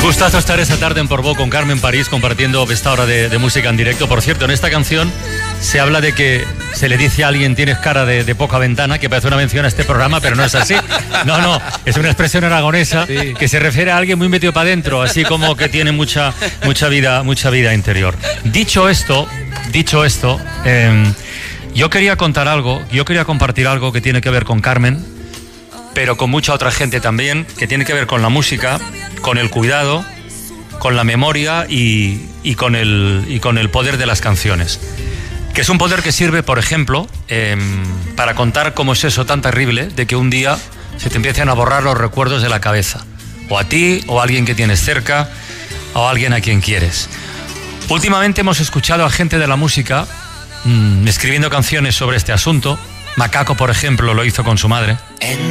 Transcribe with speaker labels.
Speaker 1: Gustazo estar esta tarde en Portbou con Carmen París compartiendo esta hora de música en directo. Por cierto, en esta canción se habla de que se le dice a alguien tienes cara de poca ventana, que parece una mención a este programa, pero no es así. No, es una expresión aragonesa que se refiere a alguien muy metido para adentro, así como que tiene mucha vida interior. Dicho esto, yo quería contar algo, yo quería compartir algo que tiene que ver con Carmen, pero con mucha otra gente también, que tiene que ver con la música, con el cuidado, con la memoria y con el poder de las canciones. Que es un poder que sirve, por ejemplo, para contar cómo es eso tan terrible de que un día se te empiecen a borrar los recuerdos de la cabeza. O a ti, o a alguien que tienes cerca, o a alguien a quien quieres. Últimamente hemos escuchado a gente de la música escribiendo canciones sobre este asunto. Macaco, por ejemplo, lo hizo con su madre.